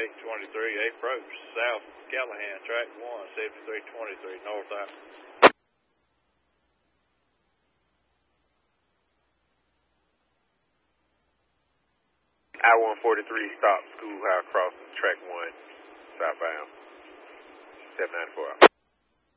823, approach South Callahan, track 1, 7323, north out. I-143, stop, Schoolhouse crossing, track 1, southbound, 794 out.